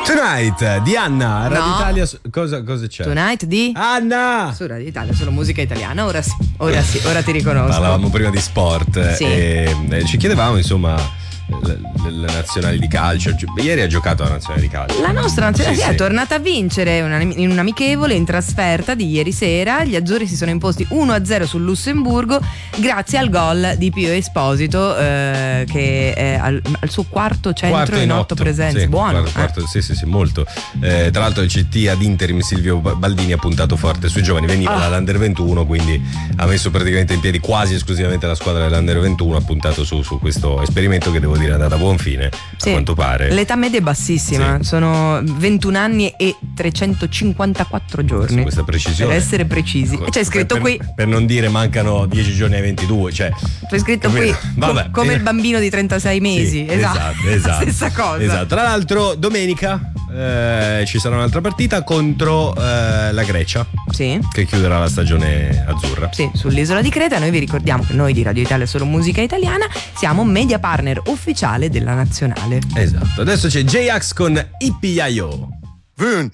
Tonight di Anna, Radio No. Italia. Cosa c'è? Tonight di Anna! su Radio Italia, solo musica italiana. Ora sì, ora ti riconosco. Parlavamo prima di sport, Sì. e ci chiedevamo insomma le nazionali di calcio. Ieri ha giocato la nazionale di calcio. La nostra nazionale Sì, è sì. tornata a vincere in un amichevole in trasferta di ieri sera. Gli azzurri si sono imposti 1-0 sul Lussemburgo grazie al gol di Pio Esposito, che è al suo quarto centro in 8 presenze. Sì, Buono. quarto, sì, molto. Tra l'altro il CT ad interim Silvio Baldini ha puntato forte sui giovani, veniva dall'Under 21, quindi ha messo praticamente in piedi quasi esclusivamente la squadra dell'Under 21, ha puntato su questo esperimento che devo dire è andata a buon fine, Sì. a quanto pare. L'età media è bassissima, Sì. sono 21 anni e 354 giorni. Su questa precisione. Per essere precisi. E c'è scritto qui. Per non dire mancano 10 giorni ai 22, cioè. C'è scritto capito? qui Vabbè. come il bambino di 36 mesi. Sì, esatto. esatto. Stessa cosa. Esatto. Tra l'altro domenica ci sarà un'altra partita contro la Grecia, Sì. che chiuderà la stagione azzurra. Sì, sull'isola di Creta. Noi vi ricordiamo che noi di Radio Italia Solo Musica Italiana siamo media partner ufficiale della nazionale. Esatto. Adesso c'è J-Ax con Ippie-Yo.